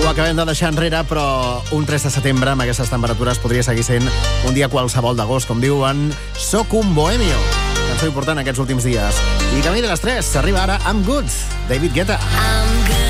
acabem de deixar enrere, però un 3 de setembre amb aquestes temperatures podria seguir sent un dia qualsevol d'agost, com diuen Soc un bohemio, cançó important aquests últims dies. I camí de les 3 s'arriba ara amb Good, David Guetta.